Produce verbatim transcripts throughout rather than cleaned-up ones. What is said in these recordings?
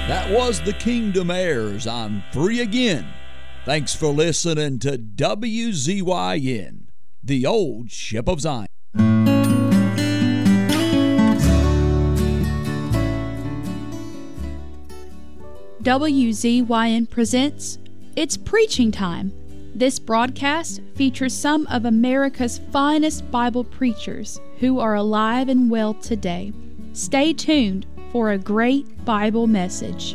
That was the Kingdom Heirs on Free Again. Thanks for listening to W Z Y N, the old Ship of Zion. W Z Y N presents It's Preaching Time. This broadcast features some of America's finest Bible preachers who are alive and well today. Stay tuned for a great Bible message.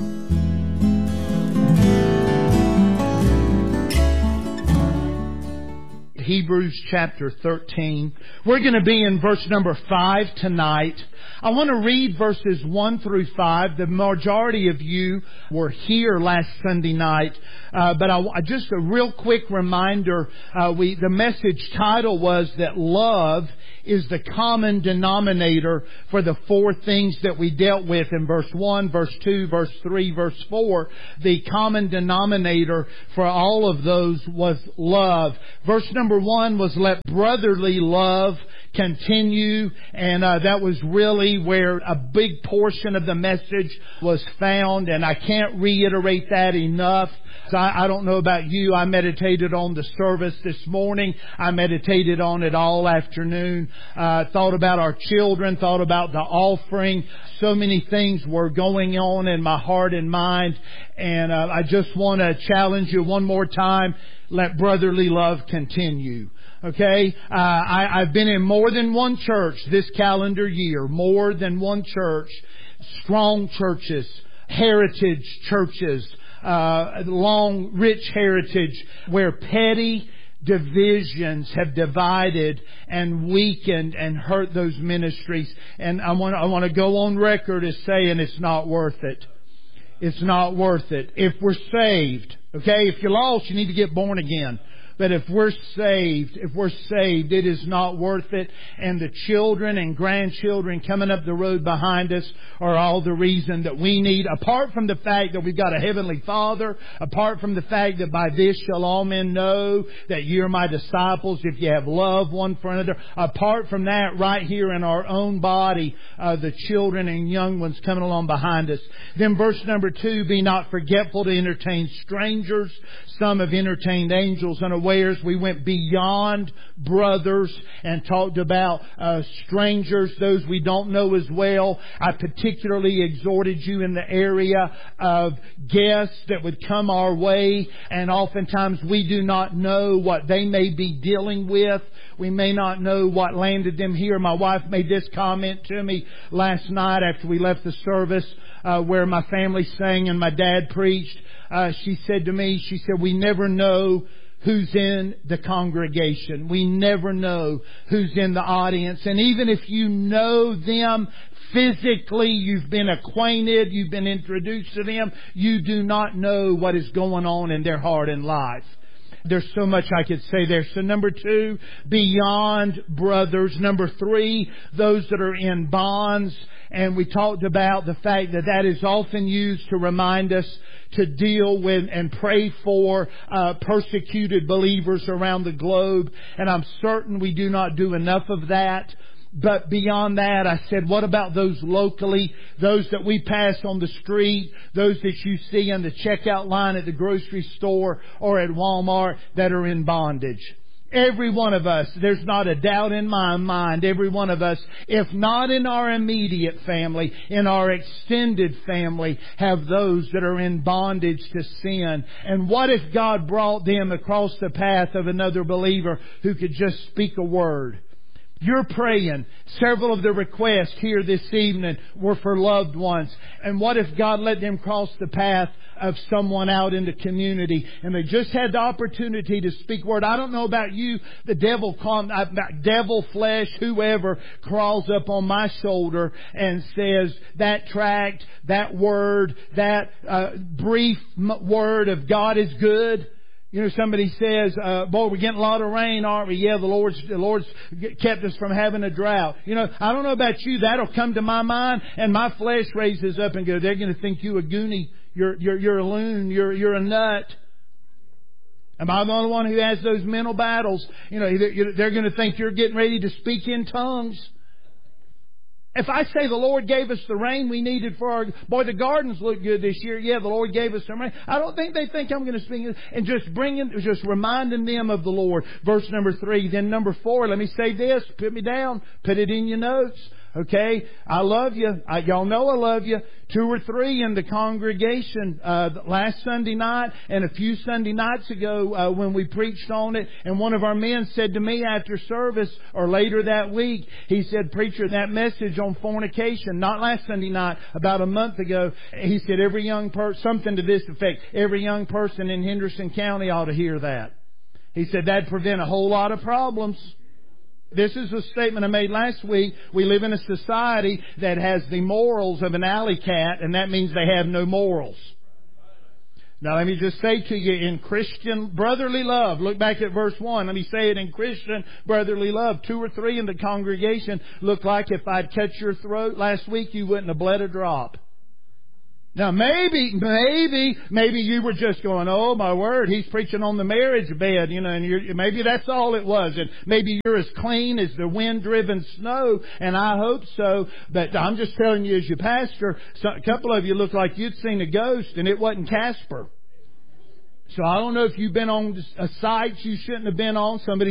Hebrews chapter thirteen. We're going to be in verse number five tonight. I want to read verses one through five. The majority of you were here last Sunday night, uh, but I, just a real quick reminder. Uh, we the message title was that love is the common denominator for the four things that we dealt with in verse one, verse two, verse three, verse four. The common denominator for all of those was love. Verse number one was let brotherly love continue, and uh, that was really where a big portion of the message was found, and I can't reiterate that enough. So I, I don't know about you. I meditated on the service this morning. I meditated on it all afternoon. Uh, thought about our children, thought about the offering. So many things were going on in my heart and mind, and uh, I just want to challenge you one more time. Let brotherly love continue. Okay, uh, I, I've been in more than one church this calendar year, more than one church, strong churches, heritage churches, uh, long, rich heritage, where petty divisions have divided and weakened and hurt those ministries. And I want, I want to go on record as saying it's not worth it. It's not worth it. If we're saved, okay, if you're lost, you need to get born again. But if we're saved, if we're saved, it is not worth it. And the children and grandchildren coming up the road behind us are all the reason that we need. Apart from the fact that we've got a Heavenly Father, apart from the fact that by this shall all men know that you're my disciples if you have love one for another. Apart from that, right here in our own body, uh, the children and young ones coming along behind us. Then verse number two, be not forgetful to entertain strangers. Some have entertained angels unawares. We went beyond brothers and talked about uh, strangers, those we don't know as well. I particularly exhorted you in the area of guests that would come our way, and oftentimes we do not know what they may be dealing with. We may not know what landed them here. My wife made this comment to me last night after we left the service uh, where my family sang and my dad preached. Uh, she said to me, she said, we never know who's in the congregation. We never know who's in the audience. And even if you know them physically, you've been acquainted, you've been introduced to them, you do not know what is going on in their heart and life. There's so much I could say there. So number two, beyond brothers. Number three, those that are in bonds. And we talked about the fact that that is often used to remind us to deal with and pray for uh, persecuted believers around the globe. And I'm certain we do not do enough of that. But beyond that, I said, what about those locally, those that we pass on the street, those that you see in the checkout line at the grocery store or at Walmart that are in bondage? Every one of us, there's not a doubt in my mind, every one of us, if not in our immediate family, in our extended family, have those that are in bondage to sin. And what if God brought them across the path of another believer who could just speak a word? You're praying. Several of the requests here this evening were for loved ones. And what if God let them cross the path of someone out in the community and they just had the opportunity to speak word? I don't know about you. The devil, devil flesh, whoever crawls up on my shoulder and says that tract, that word, that uh, brief word of God is good. You know, somebody says, uh, boy, we're getting a lot of rain, aren't we? Yeah, the Lord's, the Lord's kept us from having a drought. You know, I don't know about you. That'll come to my mind and my flesh raises up and goes, they're going to think you a goonie. You're, you're, you're a loon. You're, you're a nut. Am I the only one who has those mental battles? You know, they're, they're going to think you're getting ready to speak in tongues. If I say the Lord gave us the rain we needed for our... Boy, the gardens look good this year. Yeah, the Lord gave us some rain. I don't think they think I'm going to speak... And just bringing, just reminding them of the Lord. Verse number three. Then number four, let me say this. Put me down. Put it in your notes. Okay? I love you. I, y'all know I love you. Two or three in the congregation uh, last Sunday night and a few Sunday nights ago uh, when we preached on it. And one of our men said to me after service or later that week, he said, "Preacher, that message on fornication, not last Sunday night, about a month ago," he said, every young person, something to this effect, every young person in Henderson County ought to hear that. He said that'd prevent a whole lot of problems. This is a statement I made last week. We live in a society that has the morals of an alley cat, and that means they have no morals. Now let me just say to you, in Christian brotherly love, look back at verse one. Let me say it in Christian brotherly love. Two or three in the congregation looked like if I'd cut your throat last week, you wouldn't have bled a drop. Now maybe, maybe, maybe you were just going, "Oh my word, he's preaching on the marriage bed," you know, and you're, maybe that's all it was. And maybe you're as clean as the wind-driven snow, and I hope so. But I'm just telling you as your pastor, so, a couple of you look like you'd seen a ghost, and it wasn't Casper. So I don't know if you've been on a site you shouldn't have been on. Somebody